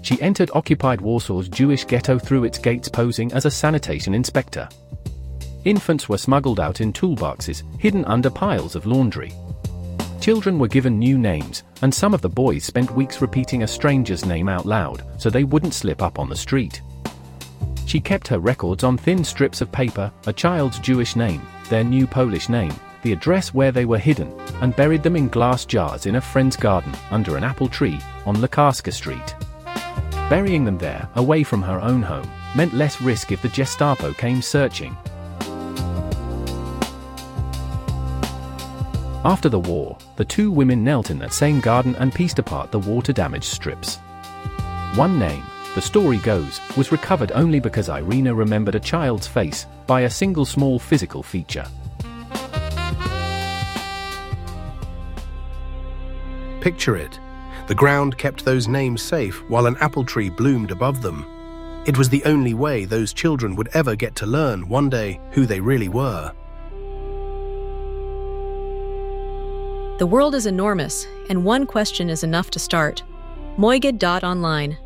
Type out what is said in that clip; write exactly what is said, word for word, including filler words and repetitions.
She entered occupied Warsaw's Jewish ghetto through its gates posing as a sanitation inspector. Infants were smuggled out in toolboxes, hidden under piles of laundry. Children were given new names, and some of the boys spent weeks repeating a stranger's name out loud, so they wouldn't slip up on the street. She kept her records on thin strips of paper, a child's Jewish name, their new Polish name, the address where they were hidden, and buried them in glass jars in a friend's garden, under an apple tree, on Lekarska Street. Burying them there, away from her own home, meant less risk if the Gestapo came searching. After the war, the two women knelt in that same garden and pieced apart the water-damaged strips. One name, the story goes, was recovered only because Irina remembered a child's face, by a single small physical feature. Picture it. The ground kept those names safe while an apple tree bloomed above them. It was the only way those children would ever get to learn one day who they really were. The world is enormous, and one question is enough to start. Moigid dot online.